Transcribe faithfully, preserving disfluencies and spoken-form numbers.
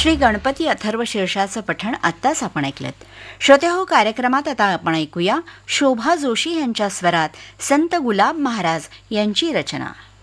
श्री गणपती अथर्व शीर्षाचं पठण आत्ताच आपण ऐकलंत. श्रोते हो, कार्यक्रमात आता आपण ऐकूया शोभा जोशी यांच्या स्वरात संत गुलाब महाराज यांची रचना.